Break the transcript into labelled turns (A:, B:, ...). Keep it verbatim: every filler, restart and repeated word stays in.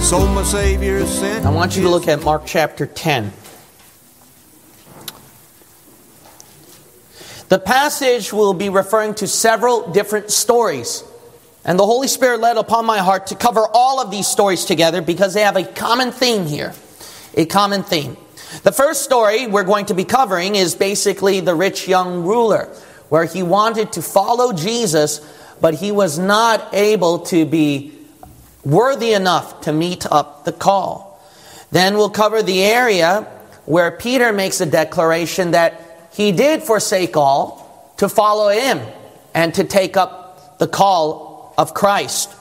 A: So my Savior sent.
B: I want you to look at Mark chapter ten. The passage will be referring to several different stories. And the Holy Spirit led upon my heart to cover all of these stories together because they have a common theme here. A common theme. The first story we're going to be covering is basically the rich young ruler, where he wanted to follow Jesus, but he was not able to be worthy enough to meet up the call. Then we'll cover the area where Peter makes a declaration that he did forsake all to follow him and to take up the call of Christ.